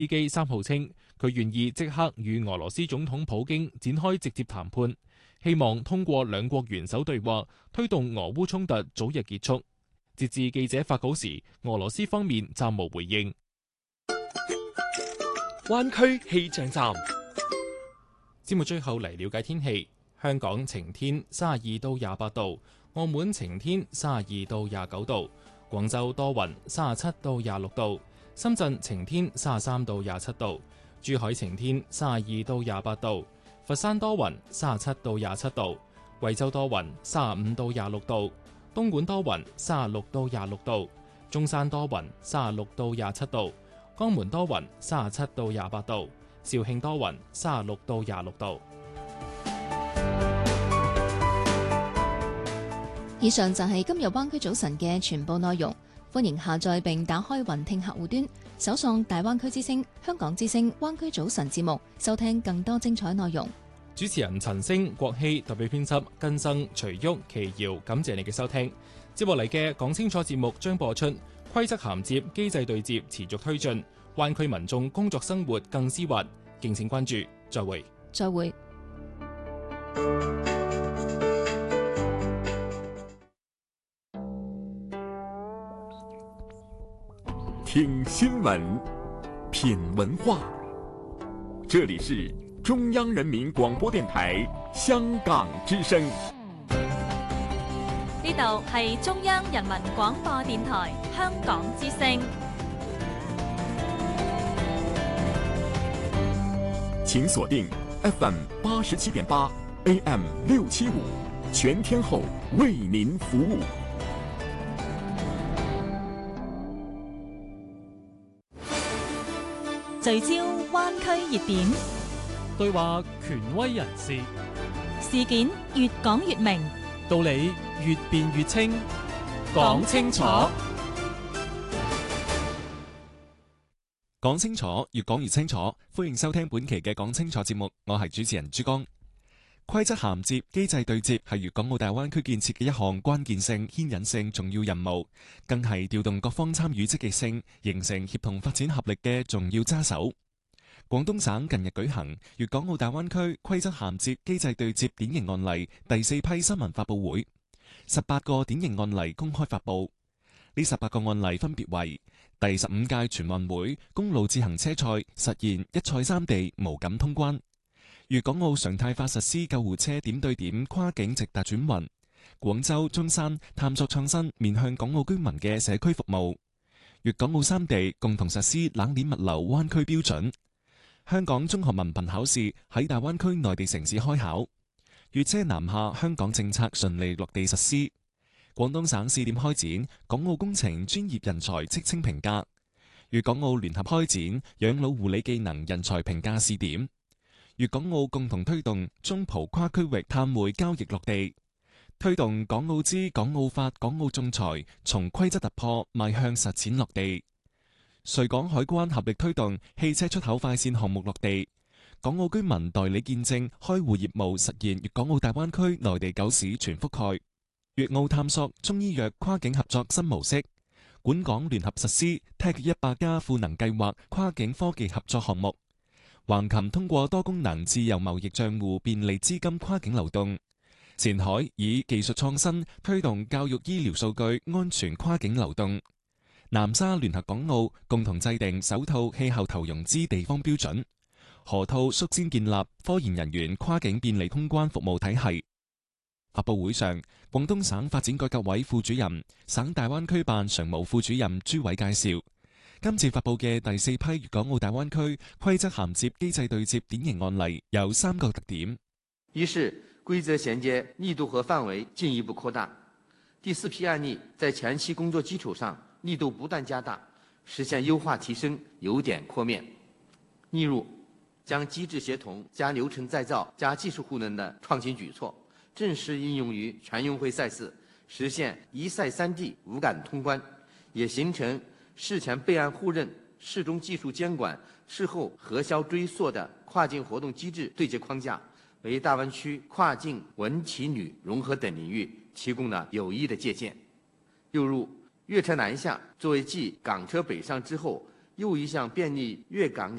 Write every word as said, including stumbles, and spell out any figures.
伊基三號稱，佢願意即刻與俄羅斯總統普京展開直接談判，希望通過兩國元首對話推動俄烏衝突早日結束。截至記者發稿時，俄羅斯方面暫無回應。 灣區氣象站， 節目最後嚟了解天氣。香港晴天，三十二到廿八度；澳門晴天，三十二到廿九度；廣州多雲，三十七到廿六度；深圳晴天，三十三到廿七度；珠海晴天，三十二到廿八度；佛山多雲，三十七到廿七度；惠州多雲，三十五到廿六度；東莞多雲，三十六到廿六度；中山多雲，三十六到廿七度；江門多雲，三十七到廿八度；肇慶多雲，三十六到廿六度。 以上就係今日灣區早晨嘅全部內容。歡迎下載並打開雲聽客戶端，搜索大灣區之聲、香港之聲灣區早晨節目，收聽更多精彩內容。 主持人陳星、郭希，特別編輯根生、徐旭、奇瑤，感謝你嘅收聽。接落嚟嘅講清楚節目將播出，規則銜接、機制對接持續推進，灣區民眾工作生活更絲滑。敬請關注，再會。 再會。 聽新聞，品文化，這裏是中央人民廣播電台香港之聲。 呢度係中央人民廣播電台香港之聲。 請鎖定 F M 八十七點八 A M 六七五，全天候為您服務。 聚焦灣區熱點， 對話權威人士， 事件越講越明， 道理越辯越清，講清楚， 講清楚，越講越清楚。歡迎收聽本期嘅講清楚節目，我係主持人珠江。規則銜接、機制對接係粵港澳大灣區建設嘅一項關鍵性、牽引性重要任務，更係調動各方參與積極性、形成協同發展合力嘅重要揸手。廣東省近日舉行粵港澳大灣區規則銜接、機制對接典型案例第四批新聞發佈會，十八個典型案例公開發佈。呢十八個案例分別為第十五屆全運會公路自行車賽實現一賽三地無感通關。粵港澳常態化實施救護車點對點跨境直達轉運，廣州、中山探索創新面向港澳居民嘅社區服務，粵港澳三地共同實施冷鏈物流灣區標準，香港中學文憑考試喺大灣區內地城市開考，粵車南下香港政策順利落地實施，廣東省試點開展港澳工程專業人才職稱評價，粵港澳聯合開展養老護理技能人才評價試點。粵港澳共同推動中葡跨區域碳匯交易落地，推動港澳資港澳法港澳仲裁從規則突破邁向實踐落地。穗港海關合力推動汽車出口快線項目落地，港澳居民代理見證開戶業務實現粵港澳大灣區內地九市全覆蓋。粵澳探索中醫藥跨境合作新模式，莞港聯合實施 T E C 一百加賦能計劃跨境科技合作項目。橫琴通過多功能自由貿易賬戶便利資金跨境流動，前海以技術創新推動教育醫療數據安全跨境流動，南沙聯合港澳共同制定首套氣候投融資地方標準，河套率先建立科研人員跨境便利通關服務體系。發佈會上，廣東省發展改革委副主任、省大灣區辦常務副主任朱偉介紹，今次發佈嘅第四批粵港澳大灣區規則銜接機制對接典型案例有三個特點： 一是規則銜接力度和範圍進一步擴大；第四批案例在前期工作基礎上力度不斷加大，實現優化提升，由點擴面。例如，將機制協同加流程再造加技術賦能的創新舉措正式應用於全運會賽事，實現一賽三地無感通關，也形成事前備案互認、事中技術監管、事後核銷追溯的跨境活動機制對接框架，為大灣區跨境文體旅融合等領域提供了有益的借鑑。又如，粵車南下作為繼港車北上之後又一項便利粵港兩